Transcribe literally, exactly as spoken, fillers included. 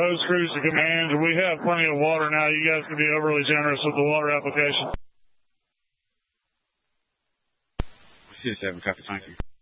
hose crews to command. We have plenty of water now. You guys can be overly generous with the water application. C seven, copy, thank you.